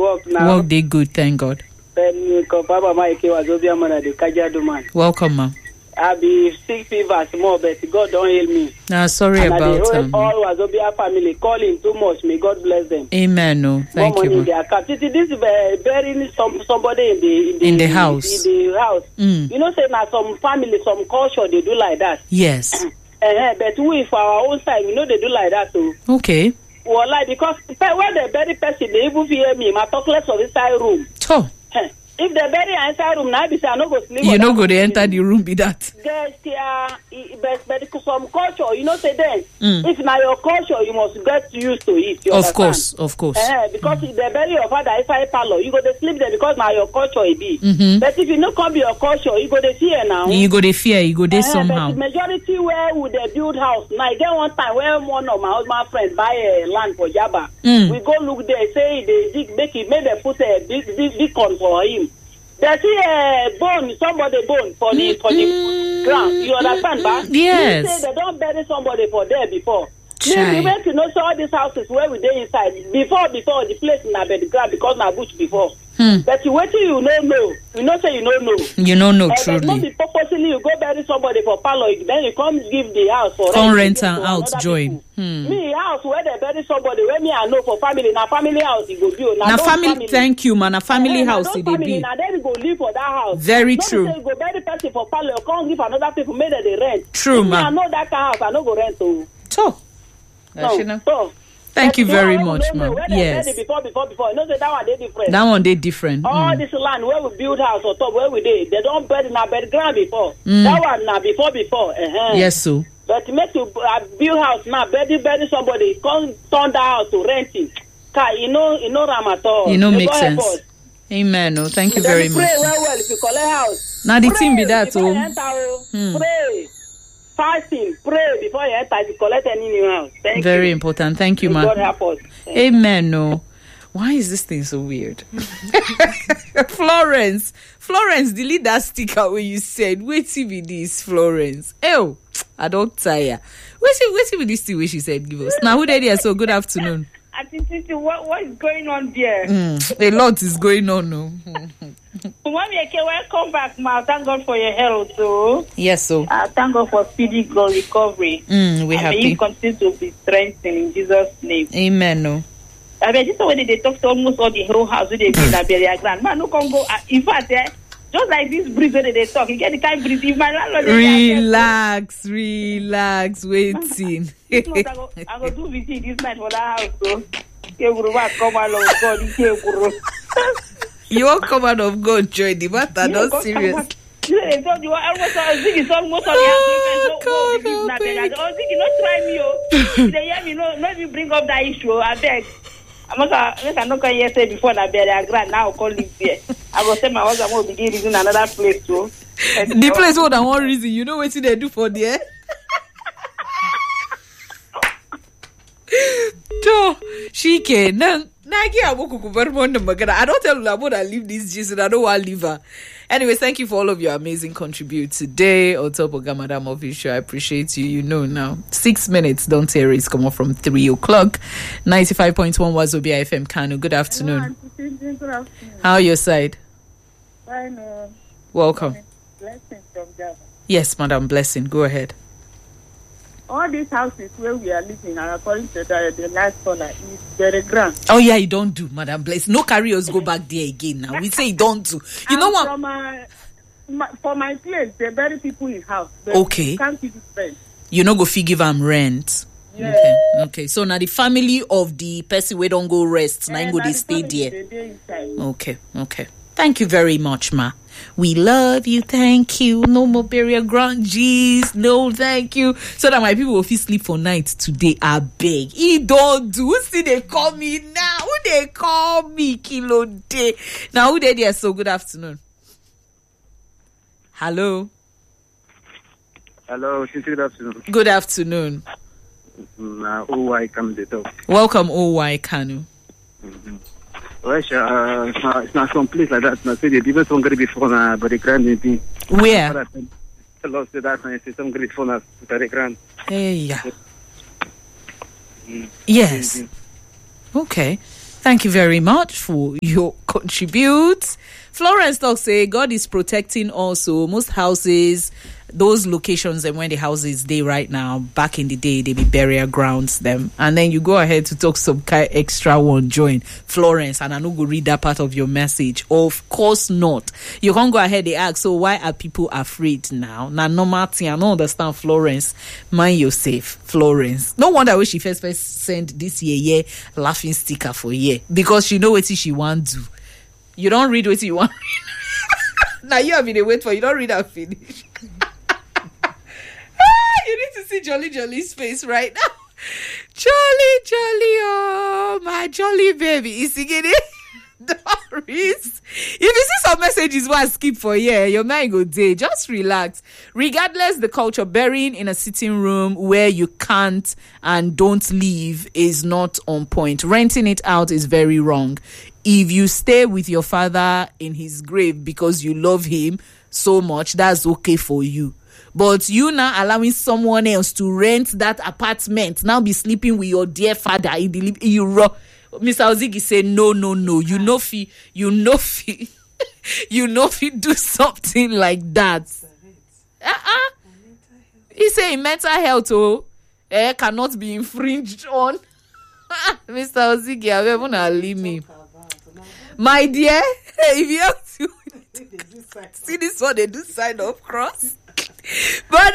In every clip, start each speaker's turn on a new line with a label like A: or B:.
A: work now.
B: Work they good, thank God.
A: Then Papa Mike was Obia man the Kajadu man.
B: Welcome, ma.
A: I be sick fever more, but God don't heal me.
B: Sorry
A: and
B: about
A: all was Obia family calling too much. May God bless them.
B: Amen. No, thank
A: more
B: you.
A: Money in their account. This is burying somebody
B: in the house.
A: In the house. You know, say now some family, some culture they do like that.
B: Yes.
A: But we for our own side, we know they do like that too.
B: Okay.
A: Well, like because when they bury person, they even fear me. My talk less of inside room.
B: Oh.
A: If they bury inside room, now be say I no go sleep.
B: You no go to enter the room, be that.
A: Yes, but some culture, you know, say then if now your culture, you must get used to it. You
B: of
A: understand?
B: Course.
A: Because if they bury your father inside parlor, you go to sleep there because now your culture it be. But if you no come be your culture, you go to fear now.
B: You go to fear, you go there somehow.
A: But the majority where would they build house? Now I get one time where one of my husband friends buy a land for Jaba. We go look there, say they dig, make they put a big con for him. They see a bone, somebody bone for the ground. You understand, ba?
B: Yes.
A: You say they don't bury somebody for there before. We went to know all these houses where we dey inside. Before the place in the ground because na bush before. But you wait till you don't know. You know say you don't know.
B: You don't know truly.
A: Not be purposely you go bury somebody for parlor, then you come give the house for
B: rent and out join.
A: Me house where they bury somebody where me I know for family. Na family house it go build.
B: Na family. Thank you, man. Na family house it be.
A: Na then you go live for that house.
B: Very true.
A: You go bury person for parlor, you come give another people make they rent.
B: True, man.
A: I know that house. I no go rent too.
B: So. Thank you very much, ma'am. Yes.
A: Before. You know, that one they different.
B: That one they different.
A: All this land where we build house or top where we did, they don't bury na bed ground before. That one na before.
B: Yes, so.
A: But make you build house now, bury somebody, come turn that house to renting. You know Ram at all.
B: You know make sense. Amen. No, thank you very much.
A: Pray well if you collect house.
B: Now the thing be that
A: Pray. Fasting, pray before you enter to collect any new house.
B: Very important. Thank you, man.
A: God help us.
B: Amen. No. Why is this thing so weird? Florence, delete that sticker where you said, wait till be this, Florence. Oh, I don't tire. Wait till be this thing where she said, give us. Now, who did here? So, good afternoon.
C: I think what is going on there?
B: A lot is going on, no.
C: Mommy, welcome back, ma. Thank God for your health, so.
B: Yes, so.
C: Thank God for speedy recovery.
B: We happy.
C: May you continue to be strengthened in Jesus' name.
B: Amen, no.
C: I mean, this is when they talk to almost all the whole house, they be in a burial ground. Man, no can go. In fact, just like this breeze when they talk, you get the kind of breeze. If my landlord
B: relax, waiting.
C: I go do visit this night for that house, so. Come along, God,
B: you won't come out of God, join the matter, not serious.
C: They told you almost almost on the God, not try me. They hear me, not you bring up that issue. I beg. I'm not going to say before that burial ground. Now I'll call it there. I will say my husband will begin using another place too.
B: The place more than one reason. You know what they do for there? So she can I don't tell her about I leave this gist and I don't want to leave her. Anyways, thank you for all of your amazing contribute today on top of Gamadam Official. I appreciate you. You know now. 6 minutes, don't tear it. Come on from 3 o'clock. 95.1 Wazobia FM Kano. Good afternoon.
D: Good afternoon.
B: How are your side?
D: Fine.
B: Welcome.
D: Blessing from Java.
B: Yes, Madam Blessing. Go ahead.
D: All these houses where we are living, according to the last caller, is very grand.
B: Oh yeah, you don't do, Madam Bless. No carriers go back there again now. We say you don't do. You know what?
D: For my place, they bury people in house.
B: Okay.
D: You can't give rent.
B: You no go give them rent.
D: Yeah.
B: Okay. So now the family of the person we don't go rest. Now go they stay there. Okay. Thank you very much, ma. We love you. Thank you. No more burial ground. Jeez. No, thank you. So that my people will sleep for night today. I beg. He don't do. See, they call me now. Who they call me? Kilo day. Now, who they there? So, good afternoon. Hello.
E: Hello. Good afternoon.
B: Good afternoon.
E: OY Kanu the talk.
B: Welcome, OY Kanu.
E: Well, it's not some place like that. I say the different one going to be fun, but the grand thing.
B: Where?
E: I lost that. I say some great fun, very grand.
B: Hey, yeah. Yes. Okay. Thank you very much for your contribute. Florence talks say God is protecting also most houses, those locations, and when the houses they right now, back in the day, they be burial grounds them. And then you go ahead to talk some kind extra one, join Florence, and I no go read that part of your message. Of course not. You can't go ahead and ask, so why are people afraid now? Now, normal thing, I don't understand, Florence. Mind yourself, Florence. No wonder when she first sent this year laughing sticker for year, because she know what she want to do. You don't read what you want. Now you have been a wait for, you don't read and finish. You need to see Jolly's face right now. Jolly, oh, my jolly baby. Is singing it? Doris. If you see some messages where I skip for your mind go day. Just relax. Regardless, the culture, burying in a sitting room where you can't and don't leave is not on point. Renting it out is very wrong. If you stay with your father in his grave because you love him so much, that's okay for you. But you now allowing someone else to rent that apartment, now be sleeping with your dear father in the Mr. Ozigi say no. You know fi do something like that. He say mental health cannot be infringed on. Mr. Ozigi, I will not leave me. My dear, if you have to see this one, they do sign of cross. But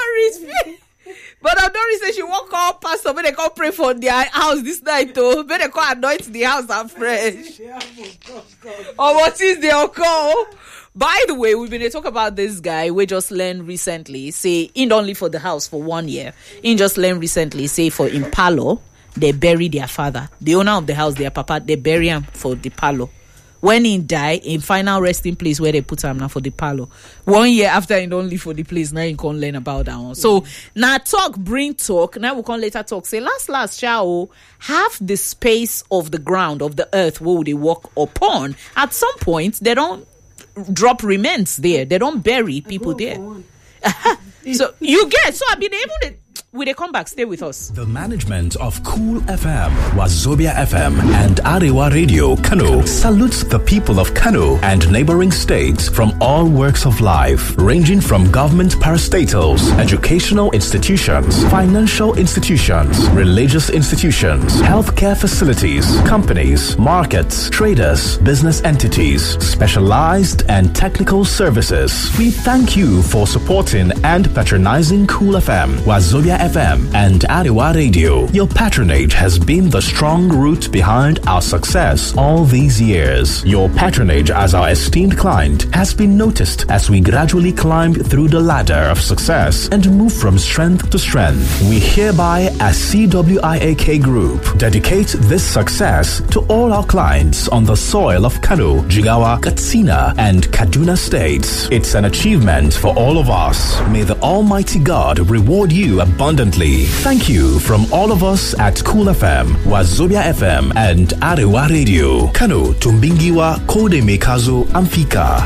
B: Doris said she won't call pastor, but they can't pray for their house this night, though. But they can't anoint the house afresh. Or what is their call? By the way, we've been talking about this guy we just learned recently. Say, in only for the house for 1 year. In just learned recently, say for Impalo, they bury their father. The owner of the house, their papa, they bury him for the palo. When he die, in final resting place where they put him now for the palo. 1 year after he don't live for the place, now you can't learn about that one. So now bring talk. Now we can later talk. Say last Chao, half the space of the ground of the earth where they walk upon. At some point, they don't drop remains there. They don't bury people there. So you get. So I've been able to. Will they come back? Stay with us.
F: The management of Cool FM, Wazobia FM, and Arewa Radio Kano salutes the people of Kano and neighboring states from all walks of life, ranging from government parastatals, educational institutions, financial institutions, religious institutions, healthcare facilities, companies, markets, traders, business entities, specialized and technical services. We thank you for supporting and patronizing Cool FM, Wazobia FM, and Arewa Radio. Your patronage has been the strong root behind our success all these years. Your patronage as our esteemed client has been noticed as we gradually climb through the ladder of success and move from strength to strength. We hereby, as CWIAK Group, dedicate this success to all our clients on the soil of Kano, Jigawa, Katsina, and Kaduna states. It's an achievement for all of us. May the Almighty God reward you abundantly. Thank you from all of us at Cool FM, Wazobia FM, and Arewa Radio. Kano, Tumbingiwa, Kode Mekazo, Amfika.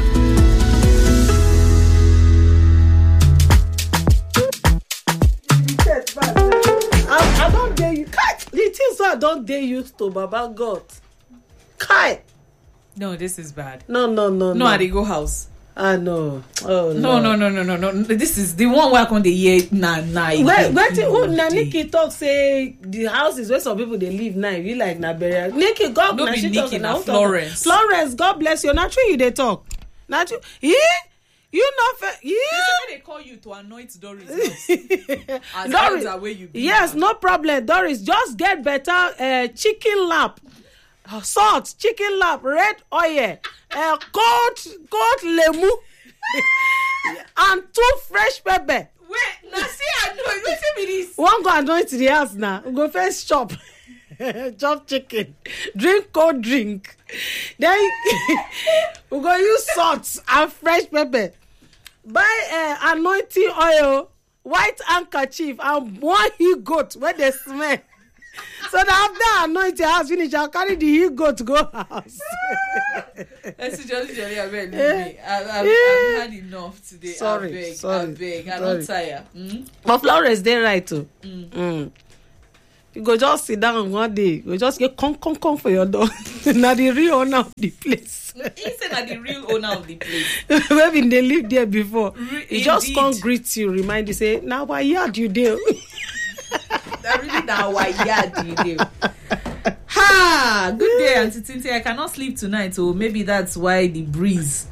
G: I don't dare you. The things I don't dare you to Baba God. Kai.
B: No, this is bad.
G: No.
B: No, I go house.
G: No. Oh,
B: no. This is the one where I come the year
G: Nikki talk say the house is where some people they live now. You like na burial. Nikki, God
B: no
G: bless
B: you. Nikki na Florence.
G: Florence, God bless you. Not true you they talk. Not true. You know,
B: they call you to anoint Doris.
G: Doris, where you be yes, now. No problem. Doris, just get better chicken lap. Salt, chicken lap, red oil, cold lemu, and 2 fresh pepper.
B: Wait, now see, I know. Wait a minute.
G: One go anoint the house now. We go first chop chicken, drink cold drink. Then we go use salt and fresh pepper. Buy anointing oil, white handkerchief, and 1 he-goat when they smell. So that after anoint the house finish, I'll carry the he-goat to go house.
B: It's just I've had enough today.
G: Sorry.
B: I beg. I'm not tired.
G: But Florence, they right too. You go just sit down one day. You go just get come for your door. Now the real owner of the place.
B: He said that the real owner of the place.
G: Maybe they lived there before. He just
B: Indeed.
G: can't greet you, remind you, say, now why yard you do?
B: That really now why yard you do. Ha! Good day, Auntie Tinti. I cannot sleep tonight, so maybe that's why the breeze.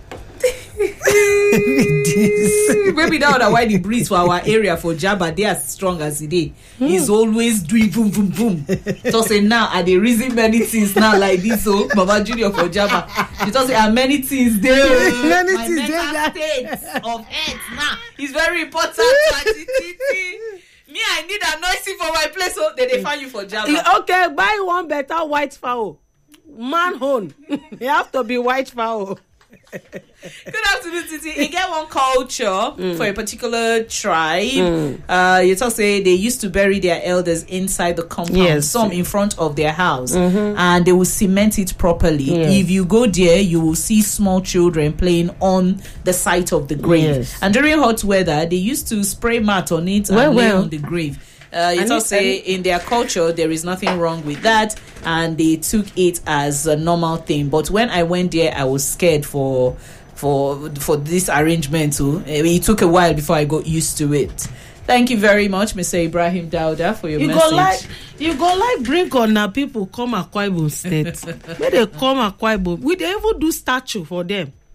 B: Maybe that's why the breeze for our area for Jabba, they are strong as it is. He's always doing boom boom boom. So say now are the reason many things now like this. So Baba Junior for Jabba, he just say many things there.
G: Many
B: My
G: things
B: mental
G: there.
B: state of health now is very important to Auntie Tinti. Me, I need a noisy for my place, so they find you for Jabba.
G: Okay, buy one better white fowl. Man hone. You have to be white fowl.
B: Good afternoon, Titi. You get one culture for a particular tribe. You talk say they used to bury their elders inside the compound,
G: Yes.
B: some in front of their house, and they will cement it properly.
G: Yes.
B: If you go there, you will see small children playing on the site of the grave.
G: Yes.
B: And during hot weather, they used to spray mat on it and lay on the grave. You talk say in their culture there is nothing wrong with that, and they took it as a normal thing. But when I went there, I was scared for this arrangement too. It took a while before I got used to it. Thank you very much, Mr. Ibrahim Dauda, for your message.
G: You go like bring on now people come Akwa Ibom State. When they come Akwa Ibom, we dey even do statue for them.